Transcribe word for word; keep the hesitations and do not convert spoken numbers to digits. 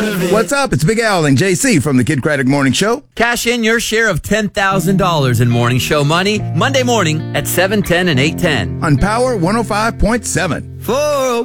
part of it. What's up? It's Big Al and J C from the Kid Craddock Morning Show. Cash in your share of ten thousand dollars in Morning Show money Monday morning at seven ten and eight ten. On Power one oh five point seven. four